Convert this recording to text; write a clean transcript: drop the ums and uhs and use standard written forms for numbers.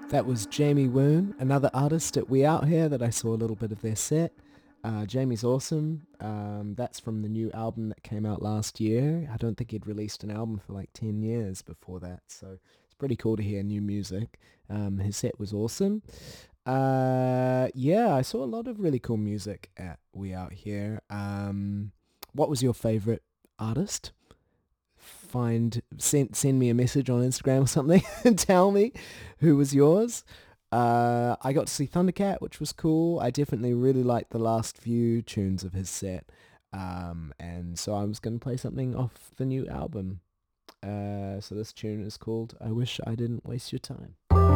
That was Jamie Woon, another artist at We Out Here that I saw a little bit of their set. Jamie's awesome. That's from the new album that came out last year. I don't think he'd released an album for like 10 years before that, so it's pretty cool to hear new music. His set was awesome. Yeah, I saw a lot of really cool music at We Out Here. What was your favorite artist? Send me a message on Instagram or something and tell me who was yours. I got to see Thundercat, which was cool. I definitely really liked the last few tunes of his set. And so I was going to play something off the new album. So this tune is called I Wish I Didn't Waste Your Time.